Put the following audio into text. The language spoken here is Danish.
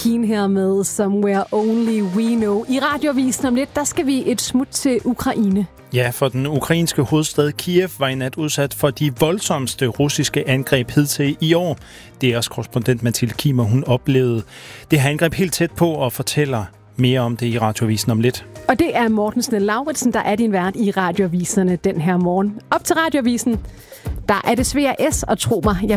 Keane her med Somewhere Only We Know. I Radioavisen om lidt, der skal vi et smut til Ukraine. Ja, for den ukrainske hovedstad Kiev var i nat udsat for de voldsomste russiske angreb hidtil i år. DR's korrespondent Mathilde Kimer, hun oplevede det her angreb helt tæt på og fortæller mere om det i Radioavisen om lidt. Og det er Morten Snell-Lauritsen, der er din vært i Radioaviserne den her morgen. Op til Radioavisen, der er det Svea S, og tro mig, jeg